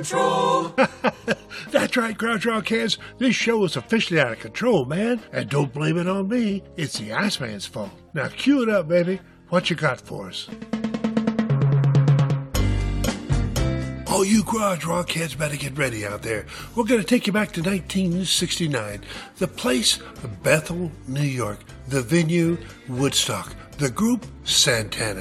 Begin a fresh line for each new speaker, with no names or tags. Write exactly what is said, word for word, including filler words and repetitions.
Control.
That's right, Garage Rock kids. This show is officially out of control, man. And don't blame it on me. It's the Iceman's fault. Now cue it up, baby. What you got for us? All you Garage Rock kids better get ready out there. We're going to take you back to nineteen sixty-nine. The place, Bethel, New York. The venue, Woodstock. The group, Santana.